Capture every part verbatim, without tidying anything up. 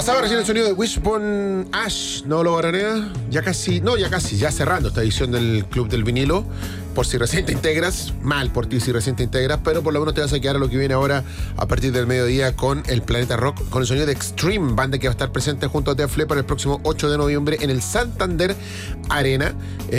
Pasaba recién el sonido de Wishbone Ash, ¿no lo baranea? Ya casi, no, ya casi, ya cerrando esta edición del Club del Vinilo. Por si recién te integras, mal por ti si recién te integras, pero por lo menos te vas a quedar a lo que viene ahora a partir del mediodía con el Planeta Rock, con el sonido de Extreme, banda que va a estar presente junto a Def Leppard el próximo ocho de noviembre en el Santander Arena.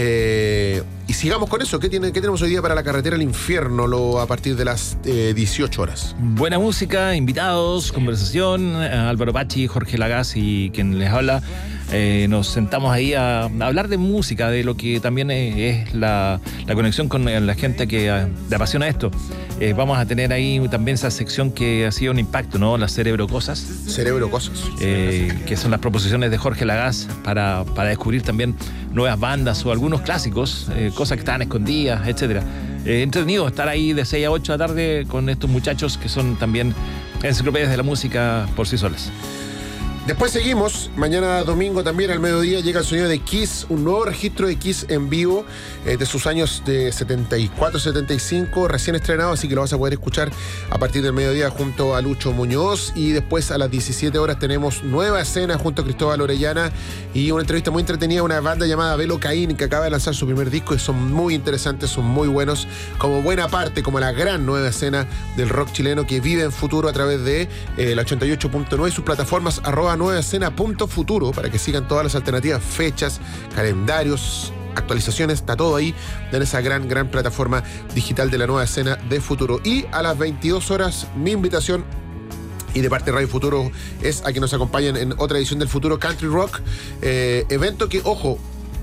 Eh, y sigamos con eso. ¿Qué, tiene, ¿Qué tenemos hoy día para la carretera al infierno lo, a partir de las eh, dieciocho horas? Buena música, invitados, conversación. Álvaro Pachi, Jorge Lagaz y quien les habla. Eh, nos sentamos ahí a, a hablar de música, de lo que también es, es la, la conexión con la gente que a, le apasiona esto. Eh, vamos a tener ahí también esa sección que ha sido un impacto, ¿no? Las Cerebrocosas. Cerebrocosas. Eh, que son las proposiciones de Jorge Lagaz para, para descubrir también nuevas bandas o algunos clásicos, eh, cosas que estaban escondidas, etcétera. Eh, entretenido estar ahí de seis a ocho de la tarde con estos muchachos que son también enciclopedias de la música por sí solas. Después seguimos, mañana domingo también al mediodía llega el sonido de Kiss, un nuevo registro de Kiss en vivo eh, de sus años de setenta y cuatro setenta y cinco, recién estrenado, así que lo vas a poder escuchar a partir del mediodía junto a Lucho Muñoz. Y después a las diecisiete horas tenemos nueva escena junto a Cristóbal Orellana y una entrevista muy entretenida a una banda llamada Velo Caín que acaba de lanzar su primer disco y son muy interesantes, son muy buenos, como buena parte, como la gran nueva escena del rock chileno que vive en futuro a través de eh, la ochenta y ocho punto nueve y sus plataformas arroba nueva escena punto futuro para que sigan todas las alternativas, fechas, calendarios, actualizaciones, está todo ahí en esa gran, gran plataforma digital de la nueva escena de futuro. Y a las veintidós horas, mi invitación y de parte de Radio Futuro es a que nos acompañen en otra edición del Futuro Country Rock, eh, evento que, ojo,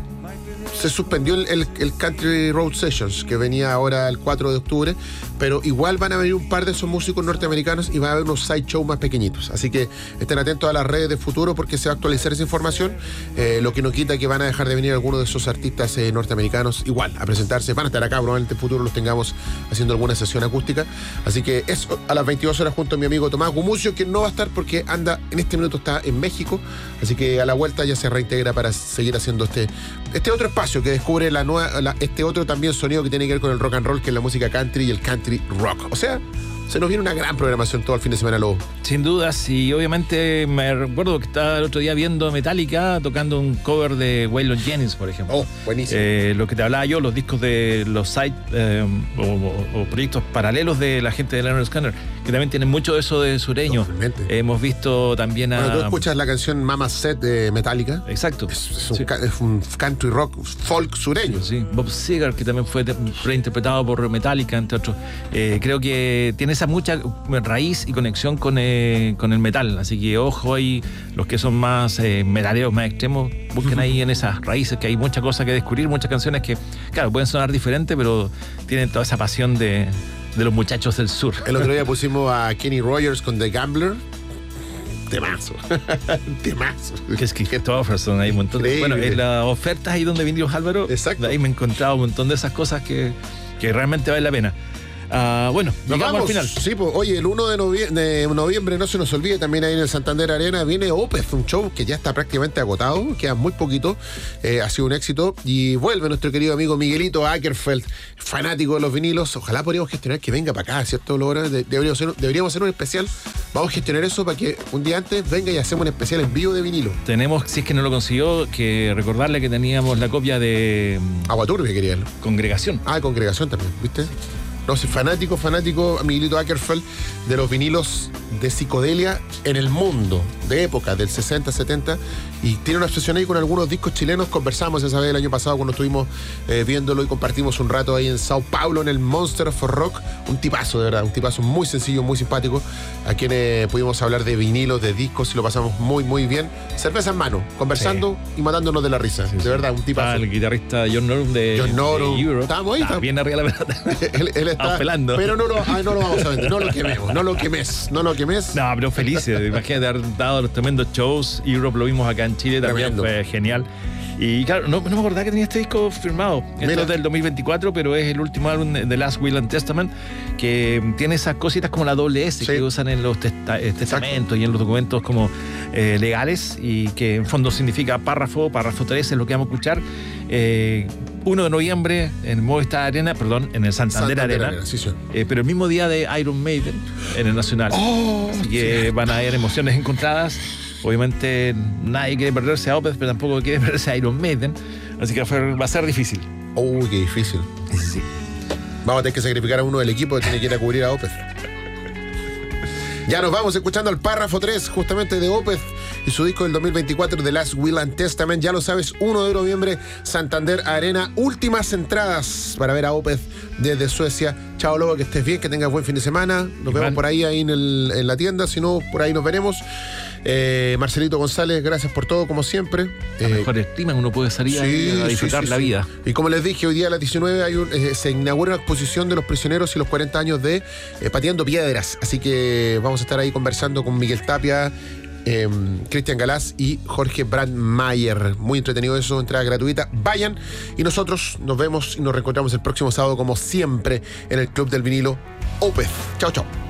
se suspendió el, el, el Country Road Sessions, que venía ahora el cuatro de octubre, pero igual van a venir un par de esos músicos norteamericanos y va a haber unos sideshows más pequeñitos. Así que estén atentos a las redes de Futuro porque se va a actualizar esa información, eh, lo que no quita que van a dejar de venir algunos de esos artistas eh, norteamericanos igual a presentarse. Van a estar acá, probablemente en Futuro los tengamos haciendo alguna sesión acústica. Así que eso a las veintidós horas junto a mi amigo Tomás Gumucio, que no va a estar porque anda, en este minuto está en México, así que a la vuelta ya se reintegra para seguir haciendo este, este otro espacio que descubre la nueva, la, este otro también sonido que tiene que ver con el rock and roll, que es la música country y el country rock. O sea, se nos viene una gran programación todo el fin de semana, Lobo. Sin dudas, y obviamente me recuerdo que estaba el otro día viendo Metallica tocando un cover de Waylon Jennings, por ejemplo. Oh, buenísimo. Eh, lo que te hablaba yo, los discos de los side eh, o, o, o proyectos paralelos de la gente de Leonard Skinner, que también tienen mucho de eso de sureño. Totalmente. Eh, hemos visto también a... Bueno, tú escuchas la canción Mama Set de Metallica. Exacto. Es, es, un, sí. es un country rock folk sureño. Sí, Bob Seger, que también fue reinterpretado por Metallica, entre otros. Eh, creo que tiene esa mucha raíz y conexión con, eh, con el metal, así que ojo ahí, los que son más eh, metaleros, más extremos, busquen uh-huh. ahí en esas raíces, que hay mucha cosa que descubrir, muchas canciones que, claro, pueden sonar diferentes, pero tienen toda esa pasión de, de los muchachos del sur. El otro día pusimos a Kenny Rogers con The Gambler. Temazo. Temazo. Que es que Christopherson, hay un montón de... Bueno, en las ofertas ahí donde vinimos, Álvaro, exacto. Ahí me he encontrado un montón de esas cosas que, que realmente vale la pena. Uh, bueno, llegamos al final. Sí, pues, oye, el uno de noviembre, de noviembre, no se nos olvide, también ahí en el Santander Arena viene Opeth, un show que ya está prácticamente agotado, queda muy poquito, eh, ha sido un éxito, y vuelve nuestro querido amigo Miguelito Ackerfeld, fanático de los vinilos. Ojalá podríamos gestionar que venga para acá, ¿cierto, Laura? De, deberíamos, hacer, deberíamos hacer un especial, vamos a gestionar eso para que un día antes venga y hacemos un especial en vivo de vinilo. Tenemos, si es que no lo consiguió, que recordarle que teníamos la copia de... Agua Turbia, quería él. Congregación. Ah, Congregación también, ¿viste? No, soy fanático, fanático, Miguelito Ackerfeld, de los vinilos de psicodelia en el mundo, de época, del sesenta, setenta, y tiene una obsesión ahí con algunos discos chilenos. Conversamos esa vez el año pasado cuando estuvimos eh, viéndolo y compartimos un rato ahí en Sao Paulo, en el Monster of Rock. Un tipazo, de verdad, un tipazo muy sencillo, muy simpático, a quien eh, pudimos hablar de vinilos, de discos, y lo pasamos muy, muy bien. Cerveza en mano, conversando sí. y matándonos de la risa, sí, de sí. verdad, un tipazo. Ah, el guitarrista John Norum de, John Norum. de Europe. Estábamos ahí. Está bien arriba la pelota. él, él está pelando. Pero no lo, ay, no lo vamos a vender, no lo quememos, no lo quemes, no lo quemes. No, pero felices, imagínate haber dado los tremendos shows. Europe lo vimos acá en Chile, también Tremendo. Fue genial. Y claro, no, no me acordaba que tenía este disco firmado. Esto Mira. Es del dos mil veinticuatro, pero es el último álbum de The Last Will and Testament, que tiene esas cositas como la doble S sí. que usan en los testa- testamentos y en los documentos como eh, legales, y que en fondo significa párrafo, párrafo tres es lo que vamos a escuchar. Eh, uno de noviembre en el Movistar Arena, perdón, en el Santander, Santander Arena, Arena sí, sí. Eh, pero el mismo día de Iron Maiden en el Nacional. Oh, Así que sí. van a haber emociones encontradas. Obviamente nadie quiere perderse a Opeth, pero tampoco quiere perderse a Iron Maiden. Así que va a ser difícil. Uy, qué difícil. Sí, sí. Vamos a tener que sacrificar a uno del equipo que tiene que ir a cubrir a Opeth. Ya nos vamos escuchando el párrafo tres justamente de Opeth y su disco del dos mil veinticuatro, The Last Will and Testament. Ya lo sabes, uno de noviembre, Santander Arena. Últimas entradas para ver a Opeth desde Suecia. Chao, Lobo, que estés bien, que tengas buen fin de semana. Nos Igual. vemos por ahí, ahí en, el, en la tienda. Si no, por ahí nos veremos. Eh, Marcelito González, gracias por todo, como siempre. Las Eh, mejores climas uno puede salir Sí, a disfrutar sí, sí, la sí. vida. Y como les dije, hoy día a las diecinueve hay un, eh, se inaugura una exposición de los prisioneros y los cuarenta años de eh, Pateando Piedras. Así que vamos a estar ahí conversando con Miguel Tapia, eh, Cristian Galás y Jorge Brandmeier. Muy entretenido eso, entrada gratuita. Vayan y nosotros nos vemos y nos reencontramos el próximo sábado, como siempre, en el Club del Vinilo Opeth. Chao, chao.